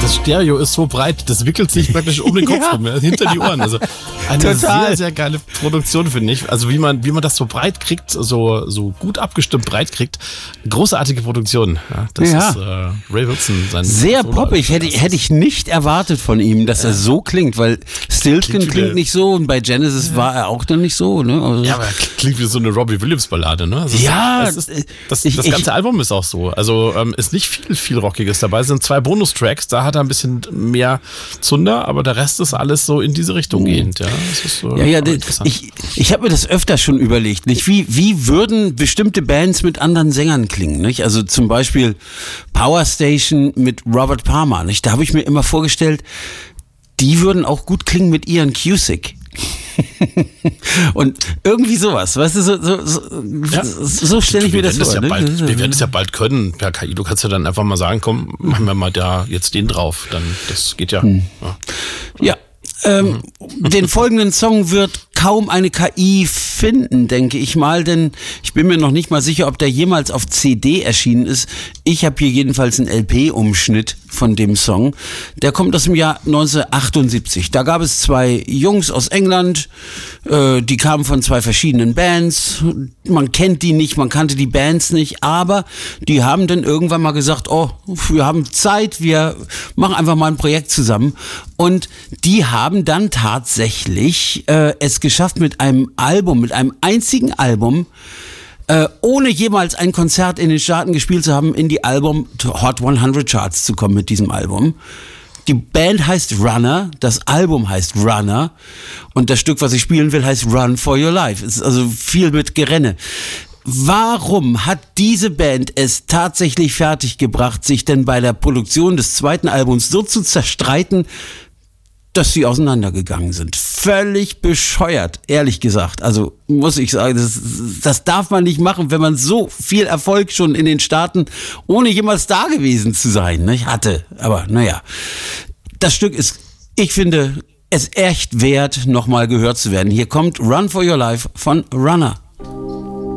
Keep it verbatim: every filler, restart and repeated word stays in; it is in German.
das Stereo ist so breit, das wickelt sich praktisch um den Kopf Ja. rum, ja, hinter die Ohren. Also eine Total. sehr, sehr geile Produktion, finde ich. Also wie man, wie man das so breit kriegt, so, so gut abgestimmt breit kriegt. Großartige Produktion. Ja, das Ja. ist äh, Ray Wilson. Sein Sehr Solo- poppig, hätte, hätte ich nicht erwartet von ihm, dass er so klingt, weil Stilton Klingt klingt, wie- nicht so und bei Genesis war er auch dann nicht so. Ne? Also, Ja, aber klingt wie so eine Robbie Williams Ballade, ne? Also Ja, es ist, das, ich- das ich- ganze Album ist auch so. Also ähm, ist nicht viel, viel Rockiges dabei. Es sind zwei Bonustracks, da hat er ein bisschen mehr Zunder, aber der Rest ist alles so in diese Richtung gehend. Ja, das ist, äh, Ja, ja, d- interessant. ich, ich habe mir das öfter schon überlegt, nicht? Wie, wie würden bestimmte Bands mit anderen Sängern klingen, nicht? Also zum Beispiel Power Station mit Robert Palmer, nicht? Da habe ich mir immer vorgestellt, die würden auch gut klingen mit Ian Cusick. Und irgendwie sowas, weißt du, so, so, so, Ja. so stelle ich mir wir das werden vor. ja ne? bald, wir werden es ja bald können per K I. Du kannst ja dann einfach mal sagen, komm, machen wir mal da jetzt den drauf. Dann, das geht ja. Hm. ja. Ja, ähm, den folgenden Song wird kaum eine K I finden, denke ich mal, denn ich bin mir noch nicht mal sicher, ob der jemals auf C D erschienen ist. Ich habe hier jedenfalls einen L P-Umschnitt von dem Song. Der kommt aus dem Jahr neunzehnhundertachtundsiebzig. Da gab es zwei Jungs aus England, äh, die kamen von zwei verschiedenen Bands. Man kennt die nicht, man kannte die Bands nicht, aber die haben dann irgendwann mal gesagt, oh, wir haben Zeit, wir machen einfach mal ein Projekt zusammen. Und die haben dann tatsächlich äh, es geschafft, mit einem Album, mit einem einzigen Album, äh, ohne jemals ein Konzert in den Staaten gespielt zu haben, in die Album Hot hundert Charts zu kommen mit diesem Album. Die Band heißt Runner, das Album heißt Runner und das Stück, was ich spielen will, heißt Run for Your Life. Es ist also viel mit Gerenne. Warum hat diese Band es tatsächlich fertiggebracht, sich denn bei der Produktion des zweiten Albums so zu zerstreiten, dass sie auseinandergegangen sind? Völlig bescheuert, ehrlich gesagt. Also muss ich sagen, das, das darf man nicht machen, wenn man so viel Erfolg schon in den Staaten, ohne jemals da gewesen zu sein, nicht, hatte. Aber naja, das Stück ist, ich finde, es echt wert, nochmal gehört zu werden. Hier kommt Run for Your Life von Runner.